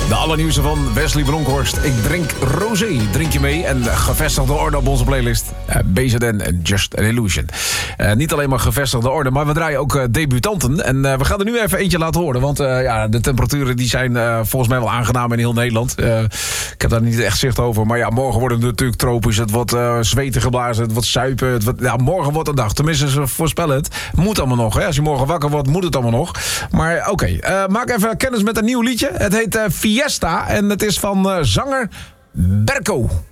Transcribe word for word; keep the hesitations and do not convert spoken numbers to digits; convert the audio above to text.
De allernieuwste van Wesley Bronkhorst. Ik drink rosé. Drink je mee? En gevestigde orde op onze playlist. Uh, B Z N en Just an Illusion. Uh, niet alleen maar gevestigde orde, maar we draaien ook uh, debutanten. En uh, we gaan er nu even eentje laten horen. Want uh, ja, de temperaturen die zijn uh, volgens mij wel aangenaam in heel Nederland. Uh, ik heb daar niet echt zicht over. Maar ja, morgen wordt het natuurlijk tropisch. Het wordt uh, zweten geblazen. Het wordt suipen. Het wordt, ja, morgen wordt een dag. Tenminste, ze voorspellen het. Moet allemaal nog. Hè? Als je morgen wakker wordt, moet het allemaal nog. Maar oké, okay. uh, maak even kennis met een nieuw liedje. Het heet uh, Fiesta en het is van uh, zanger Berko.